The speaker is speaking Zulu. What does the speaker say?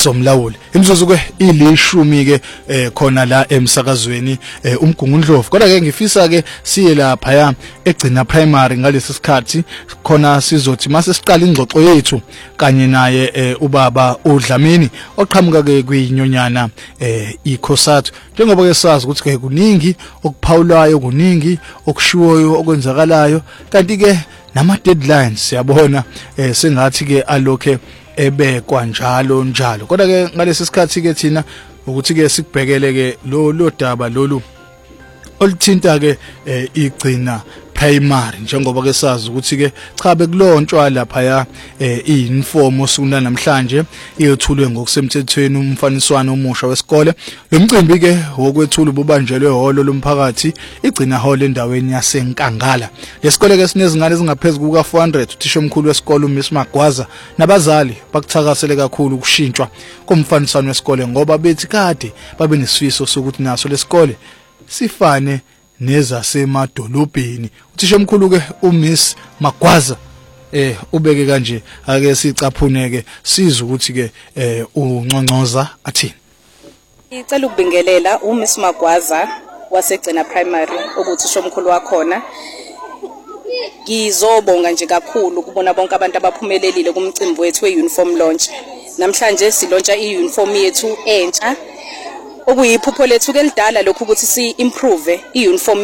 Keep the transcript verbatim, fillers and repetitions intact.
somlawuli imizuzu ke ilishumi ke khona la emsakazweni umgungundlovu kodwa ke ngifisa ke siye lapha ya egcina primary ngalesi sikhathi khona sizothi mase siqala ingxoxo yethu kanye naye ubaba uDlamini oqhamuka ke kwinyonyana ikhosathu njengoba ke sazi ukuthi ke kuningi okuphawulayo kuningi okushiwoyo okwenzakalayo kanti ke nama deadlines siyabona sengathi ke alokhe ebekwa njalo njalo kodwa ke ngalesi sikhathi ke thina ukuthi ke sikubhekele ke lo lodaba lolu olithinta ke igcina primary njengoba ke sazi ukuthi ke cha bekulontshwa lapha ya iuniform osukuna namhlanje iyothulwe ngokusemthethweni umfaniswano omusha wesikole lo mcimbi ke wokwethula ububanjelwe holo lomphakathi igcina holo endaweni yaseNkangala lesikole ke sinezingane ezingaphezulu kuka four hundred uthisha omkhulu wesikole uMiss Magwaza nabazali bakuthakasele kakhulu ukushintshwa komfaniswano wesikole ngoba bethi kade babe nesifiso sokuthi naso lesikole sifane nezasemadolobheni uthisha omkhulu ke uMiss Magwaza eh ubeke kanje ake sicaphuneke siza ukuthi ke eh uNcongcoza athini. Ngicela ukubingelela uMiss Magwaza wasegcina primary ukuthisha omkhulu wakhona. Ngizobonga nje kakhulu kubona bonke abantu abaphumelelile kumcimbi wethu weuniform launch. Namhlanje silontsha iuniform yethu entsha okuyiphupho lethu ke lidala lokhu ukuthi si improve iuniform